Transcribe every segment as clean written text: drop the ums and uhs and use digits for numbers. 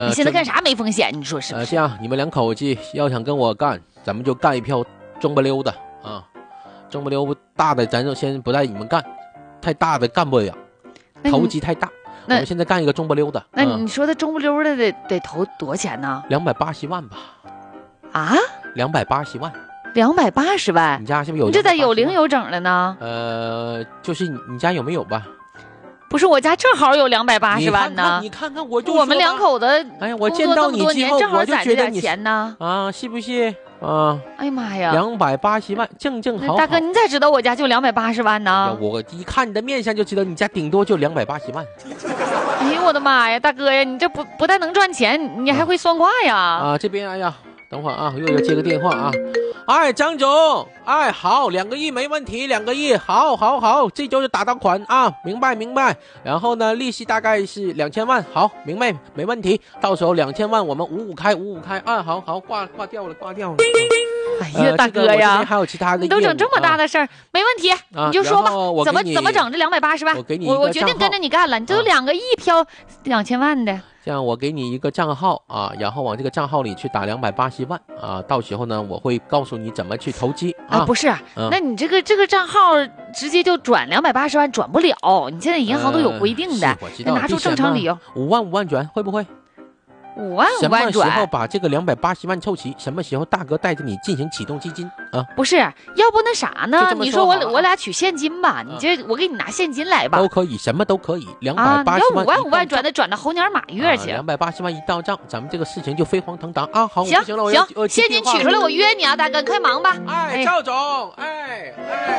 你现在干啥没风险？你说是不是？ 这样你们2口子要想跟我干，咱们就干一票中不溜的啊，中不溜大的咱就先不带你们干，太大的干不了，投机太大。我们现在干一个中不溜的。 那你说的中不溜的得投多少钱呢 ？280万吧。 啊 ？280万。 280万？ 你家是不是有？ 你这得有零有整的呢。 就是你家有没有吧？ 不是，我家正好有280万呢。 你看看，我就我们2口子， 哎呀，我见到你之后，我就觉得你钱呢啊，是不是啊？ 哎呀妈呀 ，280万，正好。 大哥，你咋知道我家就280万呢？ 我一看你的面相就知道你家顶多就280万。 哎呦我的妈呀，大哥呀，你这不但能赚钱，你还会算卦呀？ 啊，这边哎呀，等会儿啊，又要接个电话啊。哎，张总，哎，好，2个亿没问题，2个亿，好，这周就打到款啊，明白。然后呢，利息大概是2000万，好，明白，没问题。到时候2000万我们55开啊，好，挂掉了。 哎呀，大哥呀， 还有其他的， 你都整这么大的事儿，没问题，你就说吧，怎么整这280万？我决定跟着你干了，你这都2个亿飘2000万的。 这样，我给你一个账号啊，然后往这个账号里去打280万啊，到时候呢，我会告诉你怎么去投机啊。 不是，那你这个账号直接就转280万转不了，你现在银行都有规定的，得拿出正常理由。 5万转会不会 ？5万转， 什么时候把这个280万凑齐？什么时候大哥带着你进行启动基金啊？ 不是，要不那啥呢？你说我俩取现金吧，你这我给你拿现金来吧。 都可以，什么都可以。280 万，要5万转到猴年马月去。 280万一到账，咱们这个事情就飞黄腾达啊！好， 行了， 行，现金取出来，我约你啊，大哥，快忙吧。 哎，赵总，哎。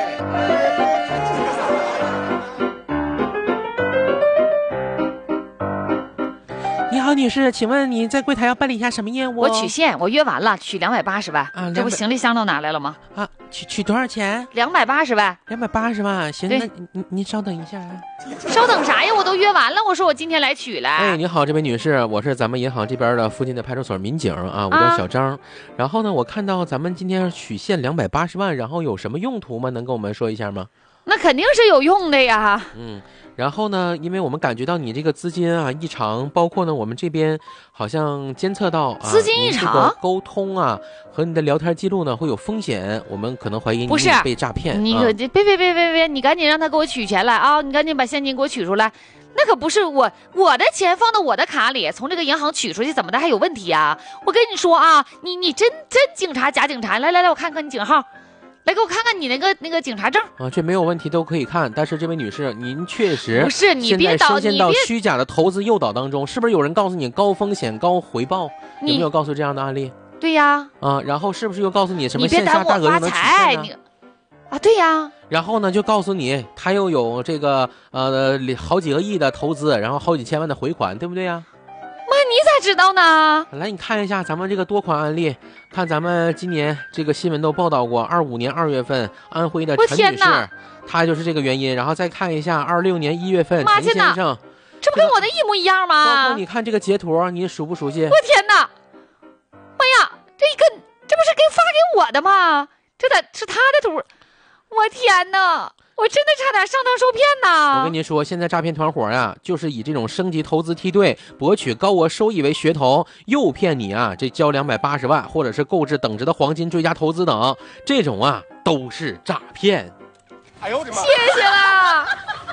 你好，女士，请问你在柜台要办理一下什么业务？ 我取现，我约完了，取280万啊，这不行李箱都拿来了吗？ 啊，取多少钱 ？280万。 280万，行，那您稍等一下啊。 稍等啥呀？我都约完了，我说我今天来取了。 哎，你好，这位女士，我是咱们银行这边的附近的派出所民警啊，我叫小张。然后呢，我看到咱们今天取现280万，然后有什么用途吗？能跟我们说一下吗？ 那肯定是有用的呀。 然后呢，因为我们感觉到你这个资金啊异常，包括呢我们这边好像监测到资金异常， 沟通啊和你的聊天记录呢会有风险，我们可能怀疑你被诈骗。 你可别，你赶紧让他给我取钱来啊！你赶紧把现金给我取出来。那可不是我的钱放到我的卡里，从这个银行取出去，怎么的还有问题啊？我跟你说啊，你真警察假警察，来，我看看你警号。来给我看看你那个警察证啊，这没有问题，都可以看。但是这位女士，您确实不是你别深陷到虚假的投资诱导当中，是不是有人告诉你高风险高回报？有没有告诉这样的案例？ 对呀。 然后是不是又告诉你什么线下大额就能取现呢？ 啊，对呀。 然后呢，就告诉你他又有这个好几个亿的投资，然后好几千万的回款，对不对呀？ 妈，你咋知道呢？ 来，你看一下咱们这个多款案例，看咱们今年这个新闻都报道过，25年2月份安徽的陈女士，她就是这个原因。然后再看一下26年1月份陈先生， 这不跟我的一模一样吗？ 包括你看这个截图，你熟不熟悉？ 我天哪！妈呀，这不是发给我的吗？这是他的图，我天哪！我真的差点上当受骗呐！ 我跟你说，现在诈骗团伙呀，就是以这种升级投资梯队、博取高额收益为噱头，诱骗你啊，这交280万，或者是购置等值的黄金追加投资等，这种啊都是诈骗。 哎呦我的妈！谢谢啦。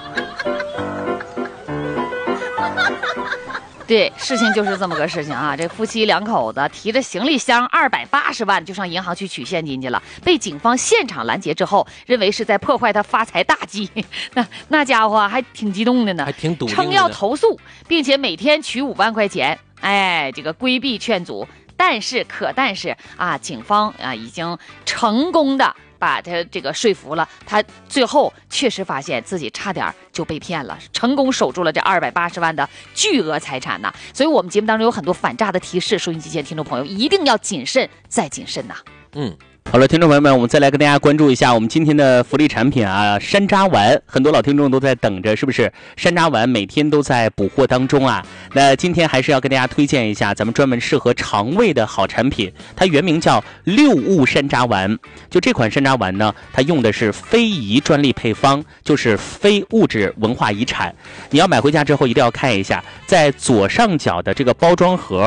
对，事情就是这么个事情啊！这夫妻2口子提着行李箱280万就上银行去取现金去了，被警方现场拦截之后，认为是在破坏他发财大计。那家伙还挺激动的呢， 还挺笃定的， 称要投诉，并且每天取5万块钱，哎，这个规避劝阻。但是啊，警方啊已经成功的把他这个说服了，他最后确实发现自己差点就被骗了，成功守住了这280万的巨额财产呐。所以我们节目当中有很多反诈的提示，收音机前听众朋友一定要谨慎再谨慎呐。 好了，听众朋友们，我们再来跟大家关注一下我们今天的福利产品啊，山楂丸，很多老听众都在等着，是不是？山楂丸每天都在补货当中啊。那今天还是要跟大家推荐一下咱们专门适合肠胃的好产品，它原名叫六物山楂丸。就这款山楂丸呢，它用的是非遗专利配方，就是非物质文化遗产。你要买回家之后一定要看一下，在左上角的这个包装盒